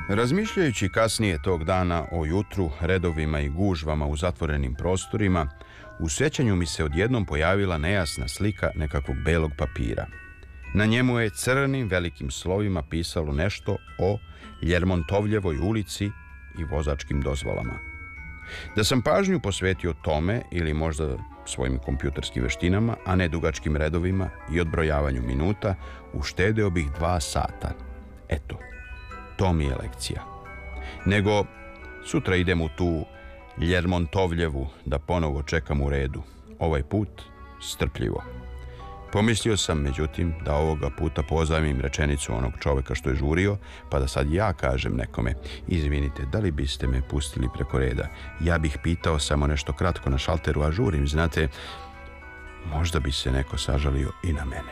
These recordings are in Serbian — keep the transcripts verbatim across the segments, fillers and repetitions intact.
Razmišljajući kasnije tog dana o jutru, redovima i gužvama u zatvorenim prostorima, u sjećanju mi se odjednom pojavila nejasna slika nekakvog belog papira. Na njemu je crnim velikim slovima pisalo nešto o Ljermontovljevoj ulici i vozačkim dozvolama. Da sam pažnju posvetio tome ili možda svojim kompjuterskim veštinama, a ne dugačkim redovima i odbrojavanju minuta, uštedeo bih dva sata. Eto, to mi je lekcija. Nego, sutra idem u tu Ljermontovljevu da ponovo čekam u redu. Ovaj put strpljivo. Pomislio sam, međutim, da ovoga puta pozajmim rečenicu onog čoveka što je žurio, pa da sad ja kažem nekome: izvinite, da li biste me pustili preko reda? Ja bih pitao samo nešto kratko na šalteru, a žurim, znate, možda bi se neko sažalio i na mene.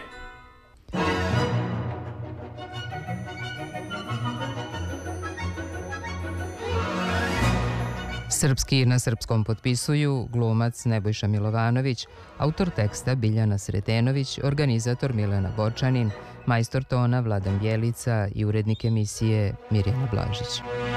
Srpski na srpskom potpisuju glumac Nebojša Milovanović, autor teksta Biljana Sretenović, organizator Milena Borčanin, majstor tona Vladan Bjelica i urednik emisije Mirjana Blažić.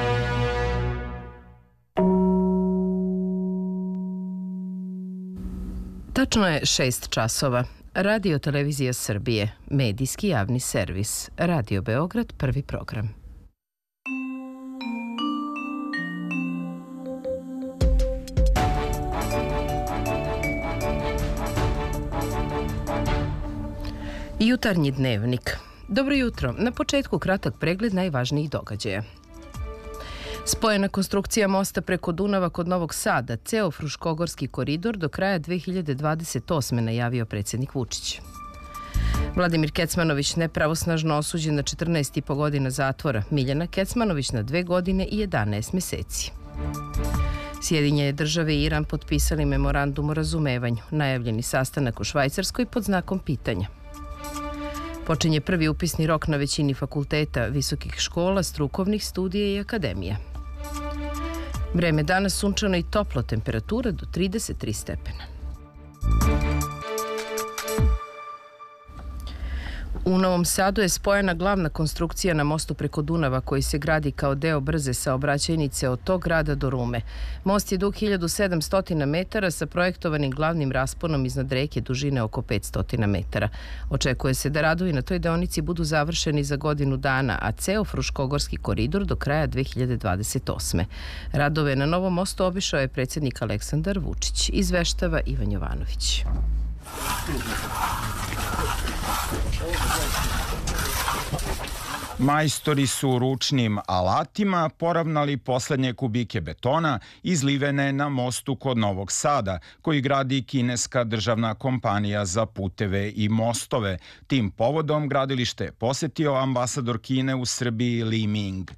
Tačno je šest časova. Radio Televizija Srbije, medijski javni servis, Radio Beograd, prvi program. Jutarnji dnevnik. Dobro jutro. Na početku kratak pregled najvažnijih događaja. Spojena konstrukcija mosta preko Dunava kod Novog Sada, ceo Fruškogorski koridor do kraja dve hiljade dvadeset osme najavio predsjednik Vučić. Vladimir Kecmanović nepravosnažno osuđen na četrnaest i po godina zatvora, Miljana Kecmanović na dve godine i jedanaest meseci. Sjedinjene države i Iran potpisali memorandum o razumevanju, najavljeni sastanak u Švajcarskoj pod znakom pitanja. Počinje prvi upisni rok na većini fakulteta, visokih škola, strukovnih studija i akademija. Vreme danas sunčano i toplo, temperatura do trideset tri stepena. U Novom Sadu je spojena glavna konstrukcija na mostu preko Dunava koji se gradi kao deo brze saobraćajnice od tog grada do Rume. Most je dug hiljadu sedamsto metara sa projektovanim glavnim rasponom iznad reke dužine oko petsto metara. Očekuje se da radovi na toj deonici budu završeni za godinu dana, a ceo Fruškogorski koridor do kraja dve hiljade dvadeset osme. Radove na novom mostu obišao je predsjednik Aleksandar Vučić. Izveštava Ivan Jovanović. Majstori su ručnim alatima poravnali poslednje kubike betona izlivene na mostu kod Novog Sada, koji gradi kineska državna kompanija za puteve i mostove. Tim povodom gradilište je posetio ambasador Kine u Srbiji Li Ming.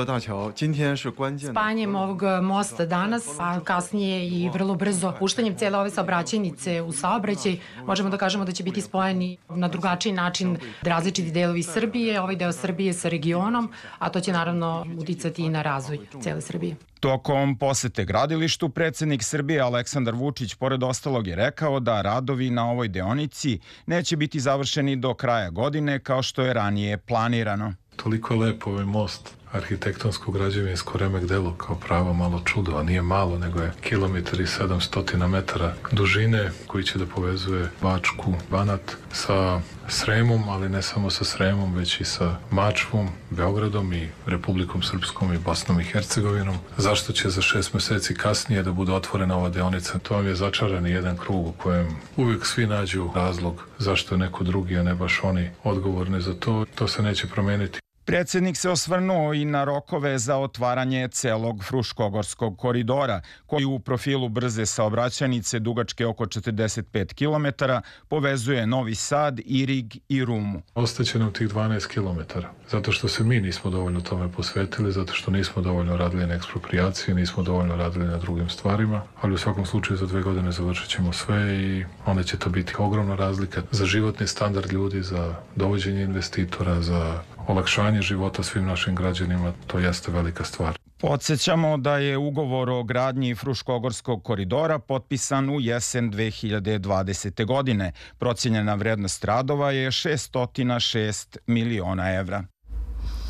Spajanjem ovog mosta danas, a kasnije i vrlo brzo puštanjem cijele ove saobraćajnice u saobraćaj, možemo da kažemo da će biti spojeni na drugačiji način različiti delovi Srbije, ovaj deo Srbije sa regionom, a to će naravno uticati i na razvoj cijele Srbije. Tokom posete gradilištu, predsjednik Srbije Aleksandar Vučić pored ostalog je rekao da radovi na ovoj deonici neće biti završeni do kraja godine kao što je ranije planirano. Toliko je lepo ovaj most, arhitektonsko građevinsko remek delo, kao pravo malo čudo, a nije malo, nego je kilometar i sedamsto metara dužine koji će da povezuje Bačku, Banat sa Sremom, ali ne samo sa Sremom, već i sa Mačvom, Beogradom i Republikom Srpskom i Bosnom i Hercegovinom. Zašto će za šest meseci kasnije da bude otvorena ova deonica? To vam je začarani jedan krug u kojem uvijek svi nađu razlog zašto je neko drugi, a ne baš oni odgovorni za to. To se neće promeniti. Predsjednik se osvrnuo i na rokove za otvaranje celog Fruškogorskog koridora, koji u profilu brze saobraćajnice dugačke oko četrdeset pet kilometara povezuje Novi Sad, Irig i Rumu. Ostaće nam tih dvanaest kilometara, zato što se mi nismo dovoljno tome posvetili, zato što nismo dovoljno radili na eksproprijaciji, nismo dovoljno radili na drugim stvarima, ali u svakom slučaju za dve godine završit ćemo sve i onda će to biti ogromna razlika za životni standard ljudi, za dovođenje investitora, za olakšanje života svim našim građanima. To jeste velika stvar. Podsjećamo da je ugovor o gradnji Fruškogorskog koridora potpisan u jesen dve hiljade dvadesete. godine. Procijenjena vrednost radova je šeststo šest miliona evra.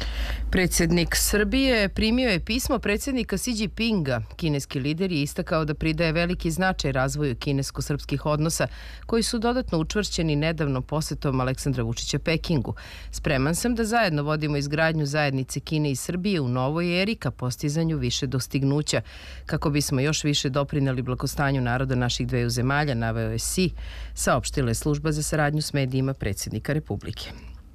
Predsjednik Srbije primio je pismo predsjednika Xi Jinpinga. Kineski lider je istakao da pridaje veliki značaj razvoju kinesko-srpskih odnosa, koji su dodatno učvršćeni nedavnom posetom Aleksandra Vučića Pekingu. Spreman sam da zajedno vodimo izgradnju zajednice Kine i Srbije u novoj eri ka postizanju više dostignuća, kako bismo još više doprineli blagostanju naroda naših dveju zemalja, naveo je Xi, saopštila je služba za saradnju s medijima predsjednika Republike.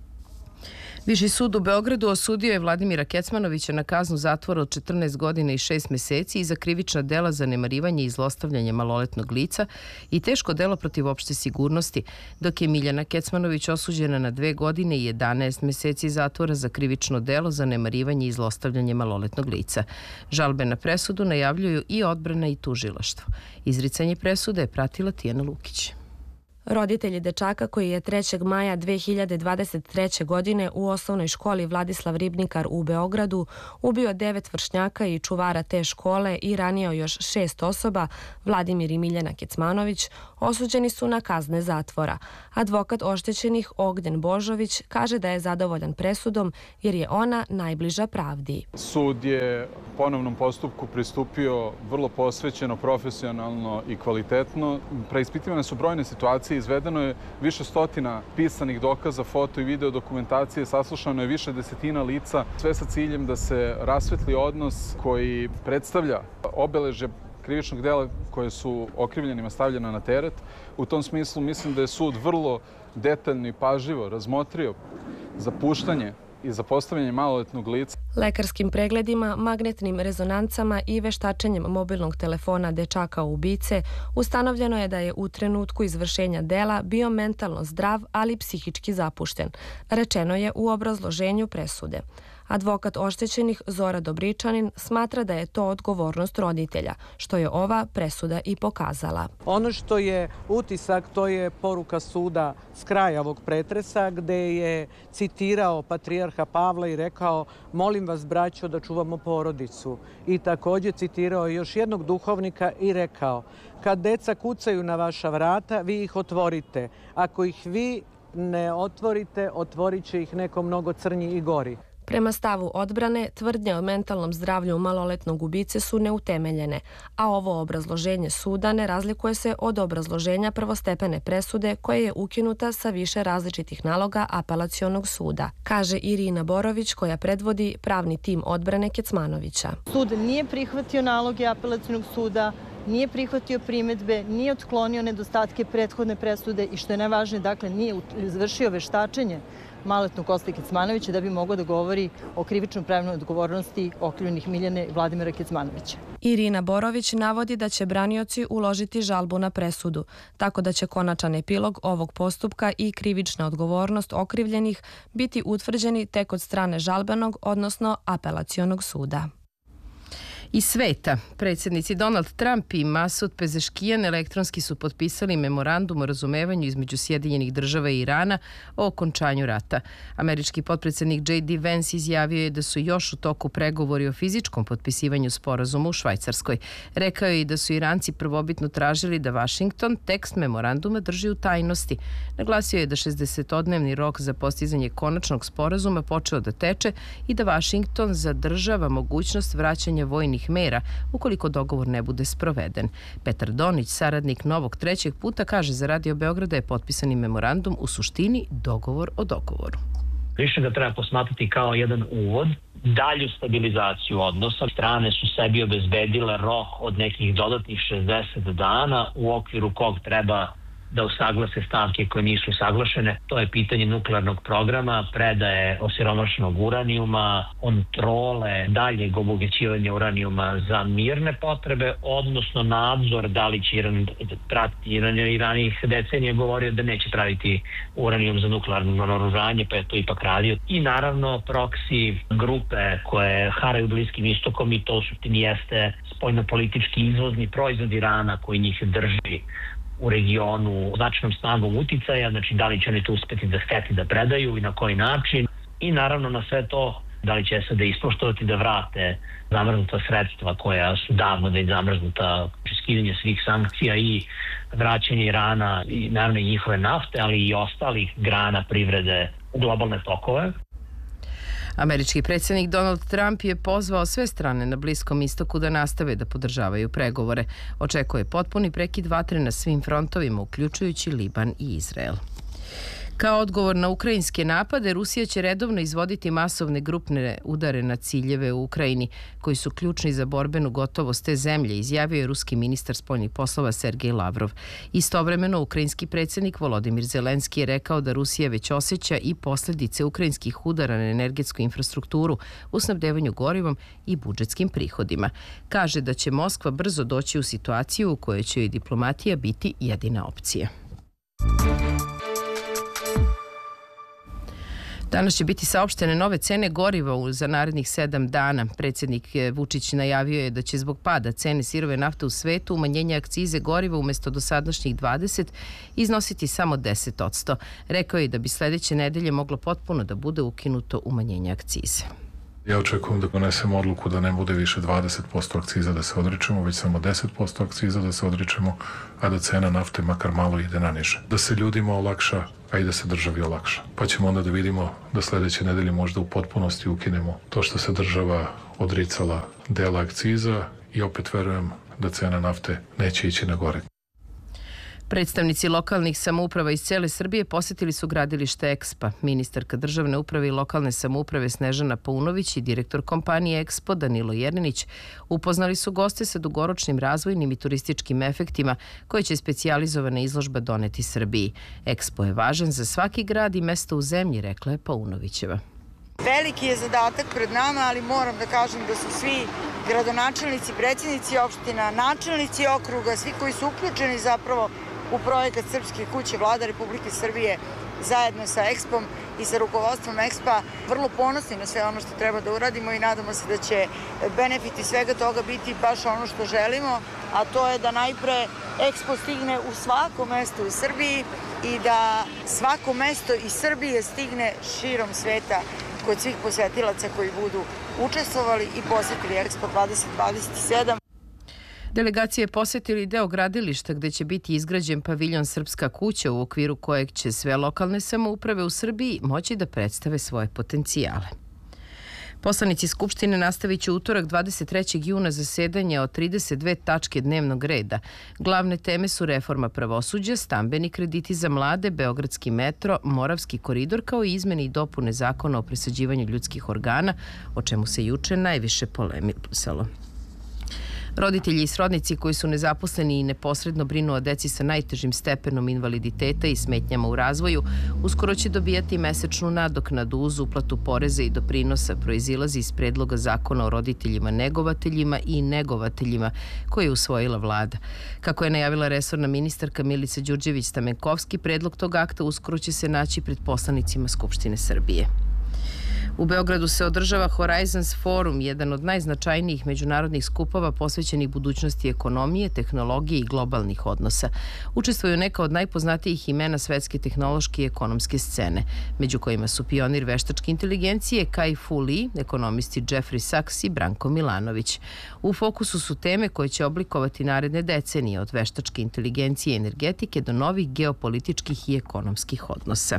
Viši sud u Beogradu osudio je Vladimira Kecmanovića na kaznu zatvora od četrnaest godina i šest meseci i za krivična dela zanemarivanje i zlostavljanje maloletnog lica i teško delo protiv opšte sigurnosti, dok je Miljana Kecmanović osuđena na dve godine i jedanaest meseci zatvora za krivično delo zanemarivanje i zlostavljanje maloletnog lica. Žalbe na presudu najavljuju i odbrana i tužilaštvo. Izricanje presude je pratila Tijana Lukić. Roditelji dečaka koji je trećeg maja dve hiljade dvadeset treće. godine u osnovnoj školi Vladislav Ribnikar u Beogradu ubio devet vršnjaka i čuvara te škole i ranio još šest osoba, Vladimir i Miljana Kecmanović, osuđeni su na kazne zatvora. Advokat oštećenih Ognjen Božović kaže da je zadovoljan presudom jer je ona najbliža pravdi. Sud je ponovnom postupku pristupio vrlo posvećeno, profesionalno i kvalitetno. Preispitivane su brojne situacije. Izvedeno je više stotina pisanih dokaza, foto i video dokumentacije, saslušano je više desetina lica, sve sa ciljem da se rasvetli odnos koji predstavlja obeležje krivičnog dela koje su okrivljenima stavljena na teret. U tom smislu mislim da je sud vrlo detaljno i pažljivo razmotrio zapuštanje i za postavljanje maloletnog lica. Lekarskim pregledima, magnetnim rezonancama i veštačenjem mobilnog telefona dečaka ubice ustanovljeno je da je u trenutku izvršenja dela bio mentalno zdrav, ali psihički zapušten, rečeno je u obrazloženju presude. Advokat oštećenih Zora Dobričanin smatra da je to odgovornost roditelja, što je ova presuda i pokazala. Ono što je utisak, to je poruka suda s kraja ovog pretresa, gde je citirao patrijarha Pavla i rekao: molim vas, braćo, da čuvamo porodicu. I također citirao još jednog duhovnika i rekao: kad deca kucaju na vaša vrata, vi ih otvorite. Ako ih vi ne otvorite, otvorit će ih neko mnogo crnji i gori. Prema stavu odbrane, tvrdnje o mentalnom zdravlju maloletnog ubice su neutemeljene, a ovo obrazloženje suda ne razlikuje se od obrazloženja prvostepene presude koja je ukinuta sa više različitih naloga apelacionog suda, kaže Irina Borović koja predvodi pravni tim odbrane Kecmanovića. Sud nije prihvatio naloge apelacionog suda, nije prihvatio primedbe, nije otklonio nedostatke prethodne presude i što je najvažnije, dakle, nije izvršio veštačenje maloletnog Koste Kecmanovića da bi mogao da govori o krivičnom pravnoj odgovornosti okrivljenih Miljane i Vladimira Kecmanovića. Irina Borović navodi da će branioci uložiti žalbu na presudu, tako da će konačan epilog ovog postupka i krivična odgovornost okrivljenih biti utvrđeni tek od strane žalbenog, odnosno apelacionog suda. Iz sveta, predsjednici Donald Trump i Masud Pezeškijan elektronski su potpisali memorandum o razumevanju između Sjedinjenih država i Irana o okončanju rata. Američki potpredsjednik J D Vance izjavio je da su još u toku pregovori o fizičkom potpisivanju sporazuma u Švajcarskoj. Rekao je i da su Iranci prvobitno tražili da Vašington tekst memoranduma drži u tajnosti. Naglasio je da šezdesetodnevni rok za postizanje konačnog sporazuma počeo da teče i da Vašington zadržava mogućnost vraćanja vojnih mera ukoliko dogovor ne bude sproveden. Petar Donić, saradnik Novog trećeg puta, kaže za Radio Beograd da je potpisani memorandum u suštini dogovor o dogovoru. Više ga treba posmatrati kao jedan uvod, dalju stabilizaciju odnosa. Strane su sebi obezbedile rok od nekih dodatnih šezdeset dana u okviru kog treba da usaglase stavke koje nisu usaglašene. To je pitanje nuklearnog programa, predaje osiromašenog uranijuma, kontrole daljeg obogaćivanja uranijuma za mirne potrebe, odnosno nadzor da li će Iran pratiti. Iran je ranih decenija govorio da neće praviti uranijum za nuklearno naoružanje, pa je to ipak radio. I naravno proksi grupe koje haraju Bliskim istokom i to u suštini jeste spoljnopolitički izvozni proizvod Irana koji njih drži u regionu značajnom snagom uticaja, znači da li će oni to uspeti da steti, da predaju i na koji način. I naravno na sve to da li će se da ispoštovati da vrate zamrznuta sredstva koja su davno da je zamrznuta, skidanje svih sankcija i vraćanje Irana i naravno i njihove nafte, ali i ostalih grana privrede u globalne tokove. Američki predsjednik Donald Trump je pozvao sve strane na Bliskom istoku da nastave da podržavaju pregovore. Očekuje potpuni prekid vatre na svim frontovima, uključujući Liban i Izrael. Kao odgovor na ukrajinske napade, Rusija će redovno izvoditi masovne grupne udare na ciljeve u Ukrajini, koji su ključni za borbenu gotovost te zemlje, izjavio je ruski ministar spoljnih poslova Sergej Lavrov. Istovremeno, ukrajinski predsjednik Volodimir Zelenski je rekao da Rusija već osjeća i posljedice ukrajinskih udara na energetsku infrastrukturu u snabdevanju gorivom i budžetskim prihodima. Kaže da će Moskva brzo doći u situaciju u kojoj će joj diplomatija biti jedina opcija. Danas će biti saopštene nove cene goriva za narednih sedam dana. Predsjednik Vučić najavio je da će zbog pada cene sirove nafte u svetu umanjenje akcize goriva umjesto dosadašnjih dvadeset iznositi samo deset posto. Rekao je da bi sljedeće nedelje moglo potpuno da bude ukinuto umanjenje akcize. Ja očekujem da donesemo odluku da ne bude više dvadeset posto akciza da se odričemo, već samo deset posto akciza da se odričemo, a da cena nafte makar malo ide na niže. Da se ljudima olakša, a i da se državi olakša. Pa ćemo onda da vidimo da sljedeće nedelje možda u potpunosti ukinemo to što se država odricala dela akciza i opet verujem da cena nafte neće ići na gore. Predstavnici lokalnih samouprava iz cijele Srbije posjetili su gradilište Expa. Ministarka državne uprave i lokalne samouprave Snežana Paunović i direktor kompanije Expo Danilo Jerinić upoznali su goste sa dugoročnim razvojnim i turističkim efektima koje će specijalizovana izložba doneti Srbiji. Expo je važan za svaki grad i mesto u zemlji, rekla je Paunovićeva. Veliki je zadatak pred nama, ali moram da kažem da su svi gradonačelnici, predsjednici opština, načelnici okruga, svi koji su uključeni zapravo u projekat Srpske kuće, Vlada Republike Srbije zajedno sa Expom i sa rukovodstvom Expa vrlo ponosni na sve ono što treba da uradimo i nadamo se da će benefiti svega toga biti baš ono što želimo, a to je da najpre Expo stigne u svako mesto u Srbiji i da svako mesto iz Srbije stigne širom sveta kod svih posjetilaca koji budu učestvovali i posjetili Expo dvadeset dvadeset sedam. Delegacije posjetili deo gradilišta gde će biti izgrađen paviljon Srpska kuća u okviru kojeg će sve lokalne samouprave u Srbiji moći da predstave svoje potencijale. Poslanici Skupštine nastavit će utorak dvadeset trećeg juna zasedanje o trideset dve tačke dnevnog reda. Glavne teme su reforma pravosuđa, stambeni krediti za mlade, Beogradski metro, Moravski koridor kao i izmene i dopune zakona o presađivanju ljudskih organa, o čemu se juče najviše polemisalo. Roditelji i srodnici koji su nezaposleni i neposredno brinu o deci sa najtežim stepenom invaliditeta i smetnjama u razvoju, uskoro će dobijati mesečnu nadoknadu uz uplatu poreza i doprinosa, proizilazi iz predloga zakona o roditeljima negovateljima i negovateljima koje je usvojila vlada. Kako je najavila resorna ministarka Milica Đurđević-Stamenkovski, predlog tog akta uskoro će se naći pred poslanicima Skupštine Srbije. U Beogradu se održava Horizons Forum, jedan od najznačajnijih međunarodnih skupova posvećenih budućnosti ekonomije, tehnologije i globalnih odnosa. Učestvuju neka od najpoznatijih imena svetske tehnološke i ekonomske scene, među kojima su pionir veštačke inteligencije Kai-Fu Lee, ekonomisti Jeffrey Sachs i Branko Milanović. U fokusu su teme koje će oblikovati naredne decenije, od veštačke inteligencije i energetike do novih geopolitičkih i ekonomskih odnosa.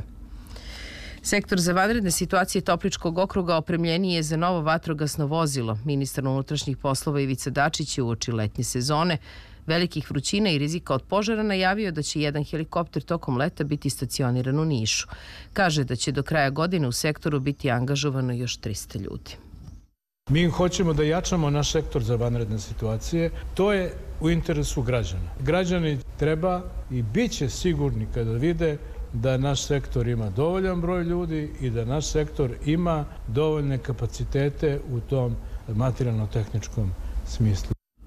Sektor za vanredne situacije Topličkog okruga opremljeniji je za novo vatrogasno vozilo. Ministar unutrašnjih poslova Ivica Dačić je uoči letnje sezone velikih vrućina i rizika od požara najavio da će jedan helikopter tokom leta biti stacioniran u Nišu. Kaže da će do kraja godine u sektoru biti angažovano još trista ljudi. Mi hoćemo da jačamo naš sektor za vanredne situacije. To je u interesu građana. Građani treba i bit će sigurni kada vide da naš sektor ima dovoljan broj ljudi i da naš sektor ima dovoljne kapacitete u tom materijalno-tehničkom smislu.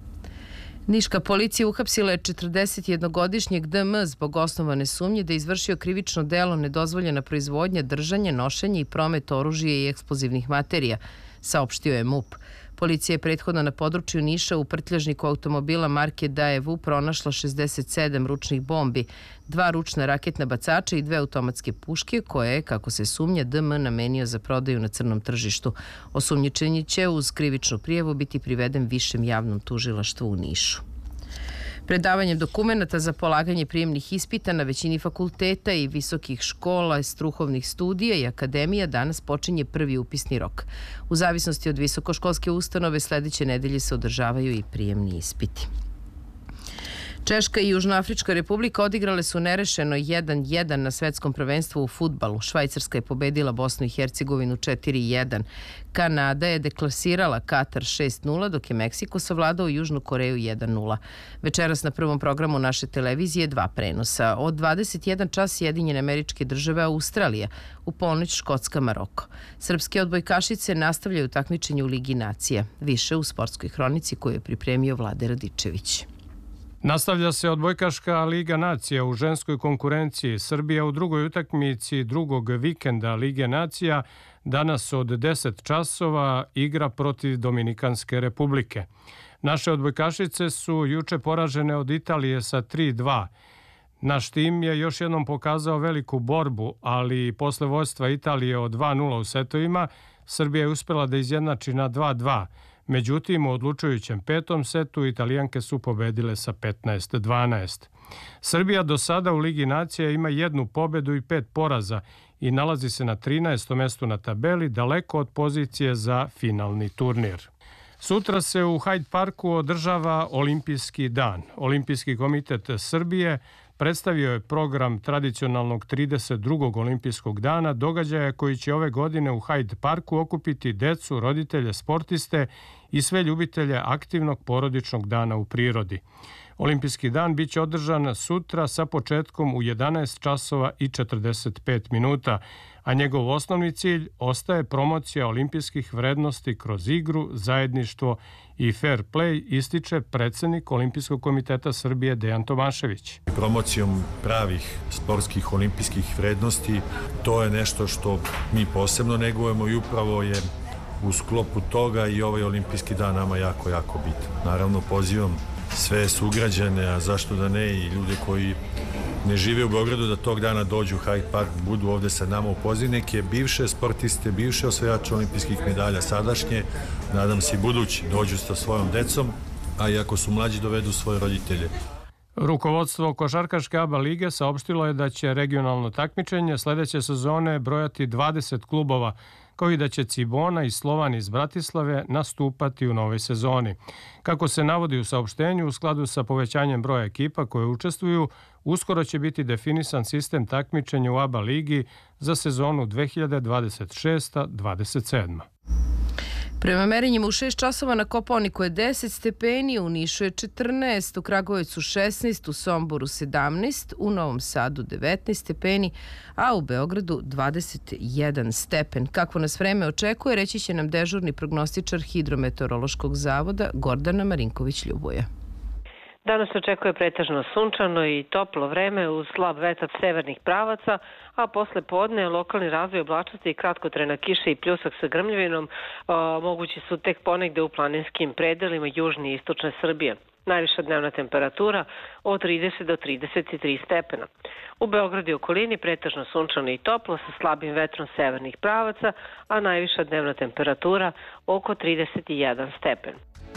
Niška policija uhapsila je četrdesetjednogodišnjeg D M zbog osnovane sumnje da je izvršio krivično delo nedozvoljena proizvodnja, držanje, nošenje i promet oružja i eksplozivnih materija, saopštio je M U P. Policija je prethodno na području Niša u prtljažniku automobila marke Daewoo pronašla šezdeset sedam ručnih bombi, dva ručna raketna bacača i dve automatske puške koje je, kako se sumnja, D M namenio za prodaju na crnom tržištu. Osumnjičeni će uz krivičnu prijavu biti priveden višem javnom tužilaštvu u Nišu. Predavanjem dokumenata za polaganje prijemnih ispita na većini fakulteta i visokih škola, strukovnih studija i akademija danas počinje prvi upisni rok. U zavisnosti od visokoškolske ustanove sledeće nedelje se održavaju i prijemni ispiti. Češka i Južnoafrička republika odigrale su nerešeno jedan jedan na svetskom prvenstvu u fudbalu. Švajcarska je pobedila Bosnu i Hercegovinu četiri jedan. Kanada je deklasirala Katar šest nula, dok je Meksiko savladao Južnu Koreju jedan nula. Večeras na prvom programu naše televizije dva prenosa. Od dvadeset jedan čas Sjedinjene Američke Države, Australija, u ponoć Škotska, Maroko. Srpske odbojkašice nastavljaju takmičenje u Ligi nacija. Više u sportskoj hronici koju je pripremio Vlade Radičević. Nastavlja se odbojkaška Liga nacija u ženskoj konkurenciji. Srbija u drugoj utakmici drugog vikenda Lige nacija danas od deset časova igra protiv Dominikanske republike. Naše odbojkašice su juče poražene od Italije sa tri dva. Naš tim je još jednom pokazao veliku borbu, ali posle vojstva Italije od dva nula u setovima, Srbija je uspela da izjednači na dva dva. Međutim, u odlučujućem petom setu Italijanke su pobedile sa petnaest dvanaest. Srbija do sada u Ligi nacija ima jednu pobedu i pet poraza i nalazi se na trinaestom mestu na tabeli, daleko od pozicije za finalni turnir. Sutra se u Hyde Parku održava Olimpijski dan. Olimpijski komitet Srbije predstavio je program tradicionalnog trideset drugog olimpijskog dana, događaja koji će ove godine u Hyde Parku okupiti decu, roditelje, sportiste i sve ljubitelje aktivnog porodičnog dana u prirodi. Olimpijski dan biće održan sutra sa početkom u jedanaest časova i četrdeset pet minuta, a njegov osnovni cilj ostaje promocija olimpijskih vrednosti kroz igru, zajedništvo i fair play, ističe predsjednik Olimpijskog komiteta Srbije Dejan Tomašević. Promocijom pravih sportskih olimpijskih vrednosti, to je nešto što mi posebno negujemo i upravo je u sklopu toga i ovaj olimpijski dan nama jako, jako bitan. Naravno, pozivam sve sugrađane, a zašto da ne i ljude koji ne žive u Beogradu, da tog dana dođu u Hyde Park, budu ovde sa nama, upoznaju neke bivše sportiste, bivše osvajače olimpijskih medalja, sadašnje, nadam se i budući, dođu sa svojom decom, a i ako su mlađi dovedu svoje roditelje. Rukovodstvo košarkaške A B A lige saopštilo je da će regionalno takmičenje sledeće sezone brojati dvadeset klubova, kao i da će Cibona i Slovan iz Bratislave nastupati u novoj sezoni. Kako se navodi u saopštenju, u skladu sa povećanjem broja ekipa koje učestvuju, uskoro će biti definisan sistem takmičenja u A B A ligi za sezonu dve hiljade dvadeset šesta dvadeset sedma. Prema merenjima u šest časova na Kopaoniku je deset stepeni, u Nišu je četrnaest, u Kragujevcu šesnaest, u Somboru sedamnaest, u Novom Sadu devetnaest stepeni, a u Beogradu dvadeset jedan stepen. Kakvo nas vreme očekuje, reći će nam dežurni prognostičar Hidrometeorološkog zavoda Gordana Marinković-Ljuboja. Danas se očekuje pretežno sunčano i toplo vreme uz slab vetar severnih pravaca, a posle podne lokalni razvoj oblačnosti i kratkotrajna kiša i pljusak sa grmljavinom a, mogući su tek ponegde u planinskim predelima južne i istočne Srbije. Najviša dnevna temperatura od trideset do trideset tri stepena. U Beogradu i okolini pretežno sunčano i toplo sa slabim vetrom severnih pravaca, a najviša dnevna temperatura oko trideset jedan stepen.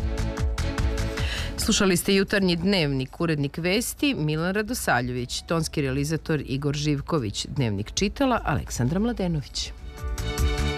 Slušali ste Jutarnji dnevnik, urednik vesti Milan Radosaljević, tonski realizator Igor Živković, dnevnik čitala Aleksandra Mladenović.